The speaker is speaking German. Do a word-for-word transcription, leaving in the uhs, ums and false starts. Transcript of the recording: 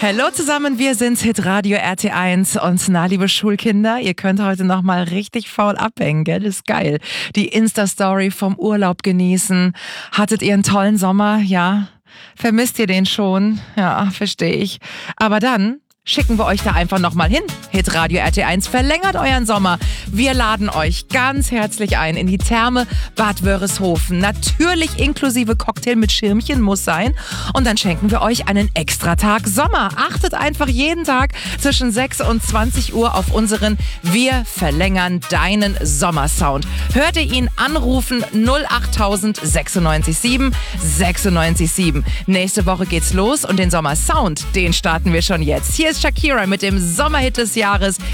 Hallo zusammen, wir sind's, Hitradio R T eins. Und na, liebe Schulkinder, ihr könnt heute noch mal richtig faul abhängen, gell? Das ist geil. Die Insta-Story vom Urlaub genießen. Hattet ihr einen tollen Sommer? Ja. Vermisst ihr den schon? Ja, verstehe ich. Aber dann schicken wir euch da einfach nochmal hin. Hitradio R T eins verlängert euren Sommer. Wir laden euch ganz herzlich ein in die Therme Bad Wörishofen. Natürlich inklusive Cocktail mit Schirmchen muss sein. Und dann schenken wir euch einen Extratag Sommer. Achtet einfach jeden Tag zwischen sechs und zwanzig Uhr auf unseren Wir verlängern deinen Sommersound. Hört ihr ihn anrufen null achttausend sechsundneunzig sieben sechsundneunzig sieben. Nächste Woche geht's los und den Sommersound, den starten wir schon jetzt. Hier ist Shakira mit dem Sommerhit des Jahres.